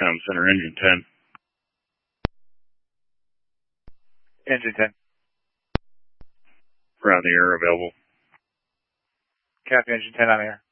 Com Center, Engine 10. Engine 10. We're on the air, available. Copy, Engine 10 on air.